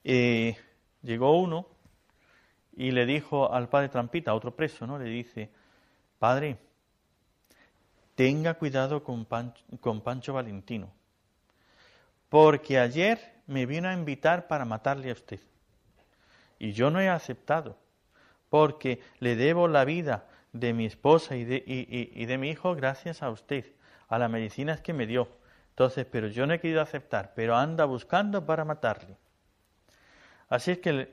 llegó uno y le dijo al padre Trampita, a otro preso, ¿no? Le dice, padre, tenga cuidado con Pancho Valentino, porque ayer me vino a invitar para matarle a usted. Y yo no he aceptado, porque le debo la vida de mi esposa y de mi hijo gracias a usted, a las medicinas que me dio. Entonces, pero yo no he querido aceptar, pero anda buscando para matarle. Así es que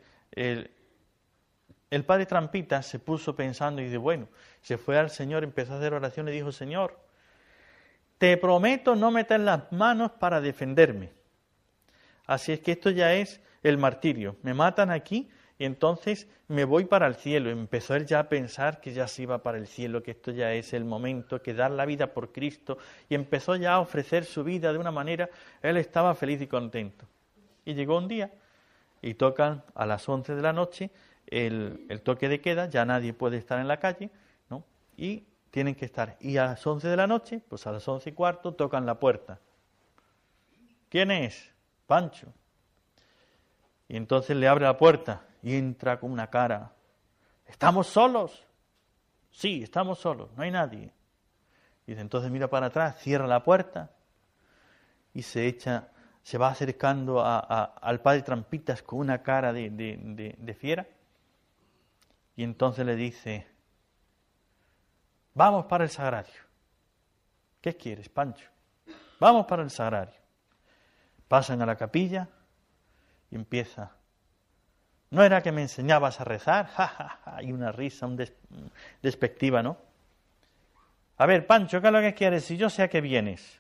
el padre Trampita se puso pensando y dice, bueno, se fue al Señor, empezó a hacer oración y dijo, Señor, te prometo no meter las manos para defenderme. Así es que esto ya es el martirio. Me matan aquí y entonces me voy para el cielo. Empezó él ya a pensar que ya se iba para el cielo, que esto ya es el momento, que dar la vida por Cristo. Y empezó ya a ofrecer su vida de una manera, él estaba feliz y contento. Y llegó un día y tocan a las 11 de la noche el toque de queda, ya nadie puede estar en la calle, ¿no? Y tienen que estar. Y a las 11 de la noche, pues a las 11:15, tocan la puerta. ¿Quién es? Pancho. Y entonces le abre la puerta y entra con una cara. ¿Estamos solos? Sí, estamos solos, no hay nadie. Y entonces mira para atrás, cierra la puerta y se va acercando al padre Trampitas con una cara de fiera. Y entonces le dice, vamos para el sagrario. ¿Qué quieres, Pancho? Vamos para el sagrario. Pasan a la capilla y empieza. ¿No era que me enseñabas a rezar? Ja, ja, ja. Y una risa, despectiva, ¿no? A ver, Pancho, ¿qué es lo que quieres? Si yo sé a qué vienes.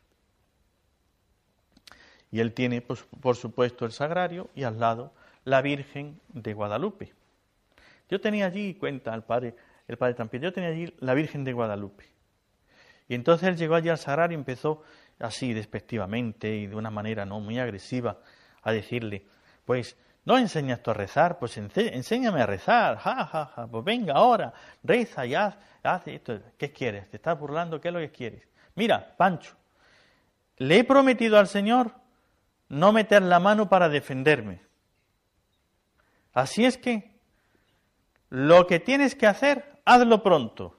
Y él tiene, pues, por supuesto, el sagrario y al lado la Virgen de Guadalupe. Yo tenía allí, cuenta el padre Trampita, yo tenía allí la Virgen de Guadalupe. Y entonces él llegó allí al sagrario y empezó así despectivamente y de una manera no muy agresiva a decirle, pues no enseñas tú a rezar, pues enséñame a rezar, ja, ja, ja, pues venga ahora, reza y haz esto. ¿Qué quieres? ¿Te estás burlando? ¿Qué es lo que quieres? Mira, Pancho, le he prometido al Señor no meter la mano para defenderme. Así es que lo que tienes que hacer, hazlo pronto.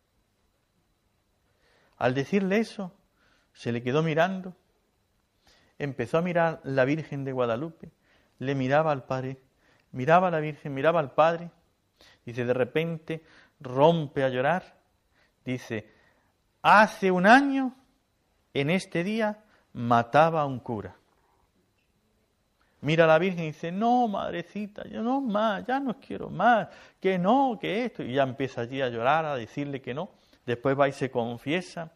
Al decirle eso, se le quedó mirando, empezó a mirar la Virgen de Guadalupe, le miraba al Padre, miraba a la Virgen, miraba al Padre, dice, de repente rompe a llorar, dice, hace un año, en este día, mataba a un cura. Mira a la Virgen y dice, no, madrecita, yo no más, ya no quiero más, que no, que esto. Y ya empieza allí a llorar, a decirle que no. Después va y se confiesa.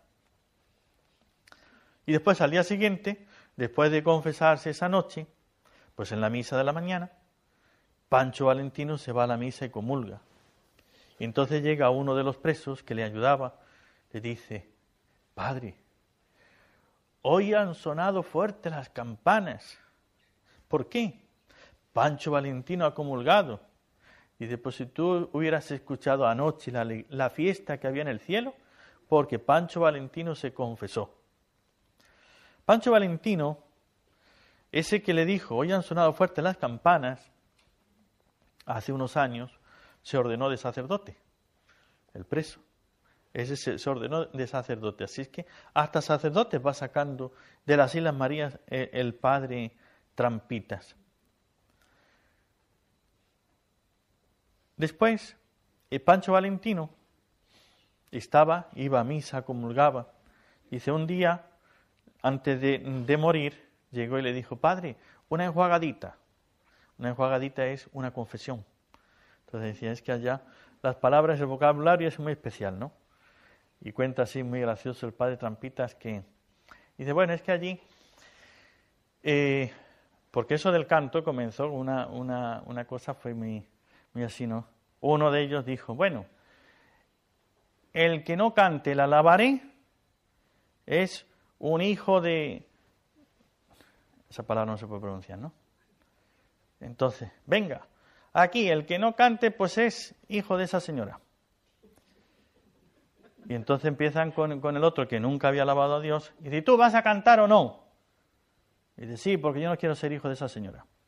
Y después al día siguiente, después de confesarse esa noche, pues en la misa de la mañana, Pancho Valentino se va a la misa y comulga. Y entonces llega uno de los presos que le ayudaba, le dice, padre, hoy han sonado fuerte las campanas. ¿Por qué? Pancho Valentino ha comulgado. Y dice, pues si tú hubieras escuchado anoche la fiesta que había en el cielo, porque Pancho Valentino se confesó. Pancho Valentino, ese que le dijo, hoy han sonado fuertes las campanas, hace unos años se ordenó de sacerdote, el preso. Ese se ordenó de sacerdote. Así es que hasta sacerdotes va sacando de las Islas Marías el padre Trampitas. Después, Pancho Valentino iba a misa, comulgaba. Dice, un día, antes de morir, llegó y le dijo, padre, una enjuagadita. Una enjuagadita es una confesión. Entonces decía, es que allá las palabras, el vocabulario es muy especial, ¿no? Y cuenta así, muy gracioso el padre Trampitas, que dice, bueno, es que allí, porque eso del canto comenzó, una cosa fue muy así, ¿no? Uno de ellos dijo, bueno, el que no cante la alabaré es un hijo de... Esa palabra no se puede pronunciar, ¿no? Entonces, venga, aquí el que no cante pues es hijo de esa señora. Y entonces empiezan con el otro que nunca había alabado a Dios y dice, ¿tú vas a cantar o no? Y dice, sí, porque yo no quiero ser hijo de esa señora.